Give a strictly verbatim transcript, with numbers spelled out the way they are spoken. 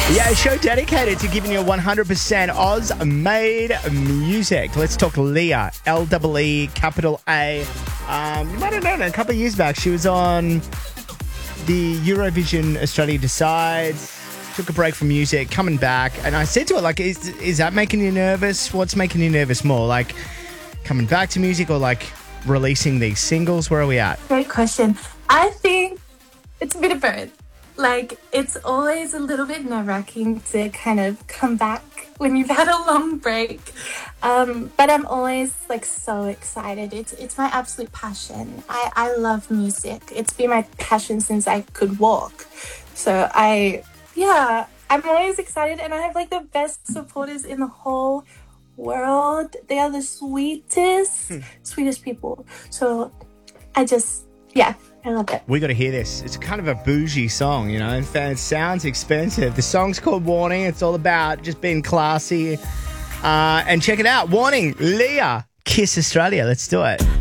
Yeah, a show dedicated to giving you one hundred percent Oz-made music. Let's talk Leah, L E E, capital A. Um, you might have known her a couple of years back. She was on the Eurovision Australia Decides, took a break from music, coming back. And I said to her, like, is, is that making you nervous? What's making you nervous more? Like, coming back to music or, like, releasing these singles? Where are we at? Great question. I think it's a bit of both. Like, it's always a little bit nerve-wracking to kind of come back when you've had a long break. Um, but I'm always, like, so excited. It's it's my absolute passion. I, I love music. It's been my passion since I could walk. So I, yeah, I'm always excited. And I have, like, the best supporters in the whole world. They are the sweetest, sweetest people. So I just, yeah. I love it. We got to hear this. It's kind of a bougie song, you know. In fact, it sounds expensive. The song's called Warning. It's all about just being classy. Uh, and check it out. Warning, Leah, Kiss Australia. Let's do it.